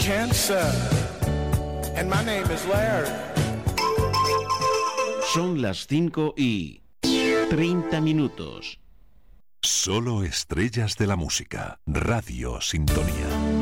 cancer, and my name is Larry. Son las 5:30. Solo estrellas de la música. Radio Sintonía.